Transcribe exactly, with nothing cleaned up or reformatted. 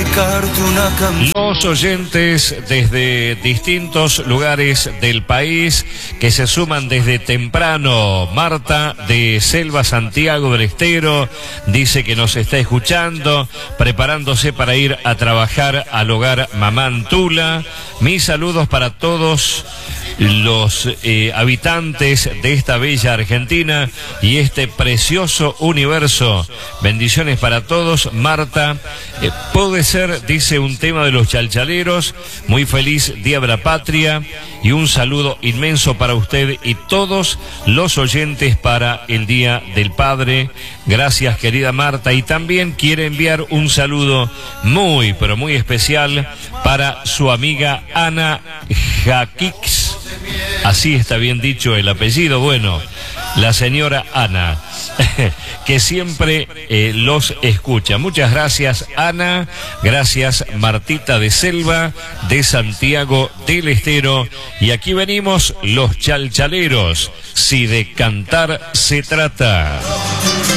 dedicarte una canción. Los oyentes desde distintos lugares del país que se suman desde temprano. Marta de Selva, Santiago del Estero, dice que nos está escuchando, preparándose para ir a trabajar al hogar Mamantula. Mis saludos para todos los eh, habitantes de esta bella Argentina y este precioso universo. Bendiciones para todos. Marta, eh, puede ser, dice, un tema de los chalchaleros. Muy feliz Día de la Patria y un saludo inmenso para usted y todos los oyentes para el Día del Padre. Gracias, querida Marta. Y también quiere enviar un saludo muy, pero muy especial para su amiga Ana Jaquix. Así está bien dicho el apellido. Bueno, la señora Ana, que siempre eh, los escucha. Muchas gracias, Ana. Gracias, Martita de Selva, de Santiago del Estero. Y aquí venimos los chalchaleros, si de cantar se trata.